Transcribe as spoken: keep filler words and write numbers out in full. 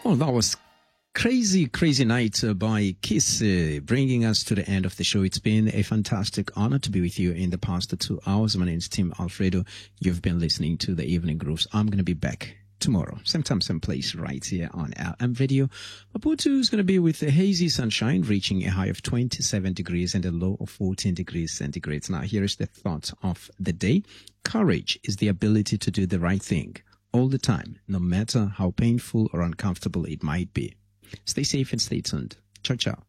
Oh, that was Crazy, Crazy Night uh, by Kiss, uh, bringing us to the end of the show. It's been a fantastic honor to be with you in the past two hours. My name is Tim Alfredo. You've been listening to the Evening Grooves. I'm going to be back tomorrow, same time, same place, right here on L M Radio. Maputo is going to be with a hazy sunshine, reaching a high of twenty-seven degrees and a low of fourteen degrees centigrade. Now, here is the thought of the day. Courage is the ability to do the right thing all the time, no matter how painful or uncomfortable it might be. Stay safe and stay tuned. Ciao, ciao.